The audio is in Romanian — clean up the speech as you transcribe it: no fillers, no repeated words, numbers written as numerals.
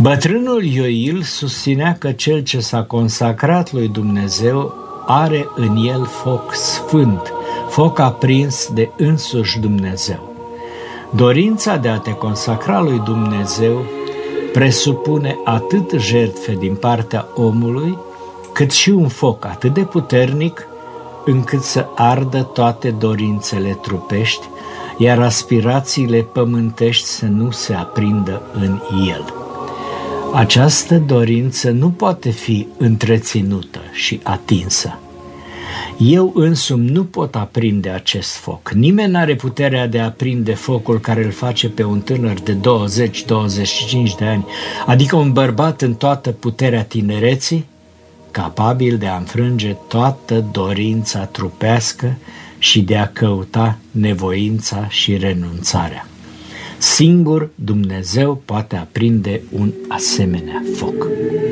Bătrânul Ioil susținea că cel ce s-a consacrat lui Dumnezeu are în el foc sfânt, foc aprins de însuși Dumnezeu. Dorința de a te consacra lui Dumnezeu presupune atât jertfe din partea omului, cât și un foc atât de puternic încât să ardă toate dorințele trupești, iar aspirațiile pământești să nu se aprindă în el. Această dorință nu poate fi întreținută și atinsă. Eu însumi nu pot aprinde acest foc. Nimeni n-are puterea de a aprinde focul care îl face pe un tânăr de 20-25 de ani, adică un bărbat în toată puterea tinereții, capabil de a înfrânge toată dorința trupească și de a căuta nevoința și renunțarea. Singur Dumnezeu poate aprinde un asemenea foc.